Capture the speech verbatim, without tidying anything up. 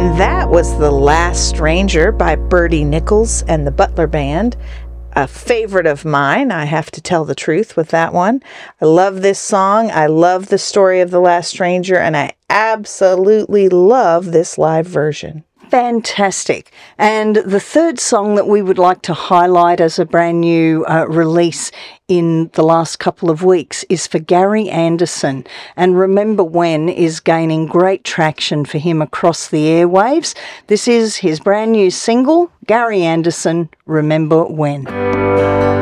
And that was The Last Stranger by Bertie Nichols and the Butler Band. A favorite of mine, I have to tell the truth with that one. I love this song. I love the story of The Last Stranger, and I absolutely love this live version. Fantastic. And the third song that we would like to highlight as a brand new uh, release in the last couple of weeks is for Gary Anderson. And Remember When is gaining great traction for him across the airwaves. This is his brand new single, Gary Anderson, Remember When.